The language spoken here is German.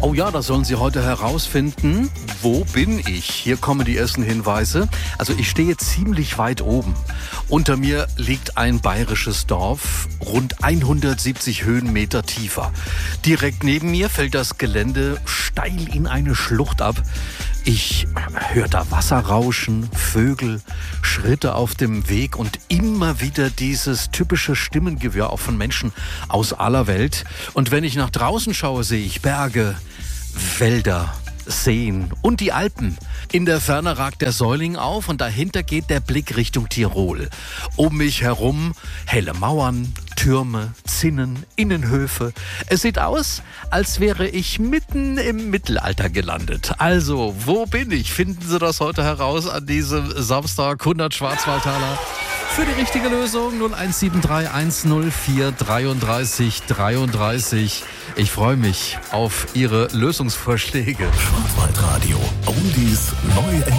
Oh ja, das sollen Sie heute herausfinden. Wo bin ich? Hier kommen die ersten Hinweise. Also ich stehe ziemlich weit oben. Unter mir liegt ein bayerisches Dorf, rund 170 Höhenmeter tiefer. Direkt neben mir fällt das Gelände steil in eine Schlucht ab. Ich höre da Wasser rauschen, Vögel, Schritte auf dem Weg und immer wieder dieses typische Stimmengewirr auch von Menschen aus aller Welt. Und wenn ich nach draußen schaue, sehe ich Berge, Wälder, Seen und die Alpen. In der Ferne ragt der Säuling auf und dahinter geht der Blick Richtung Tirol. Um mich herum helle Mauern, Türme, Zinnen, Innenhöfe. Es sieht aus, als wäre ich mitten im Mittelalter gelandet. Also, wo bin ich? Finden Sie das heute heraus an diesem Samstag, 100 Schwarzwaldtaler. Für die richtige Lösung 0173 104 33 33. Ich freue mich auf Ihre Lösungsvorschläge. Schwarzwaldradio. Oldies neu